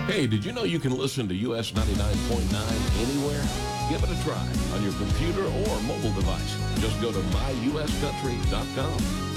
Hey, did you know you can listen to US 99.9 anywhere? Give it a try on your computer or mobile device. Just go to myuscountry.com.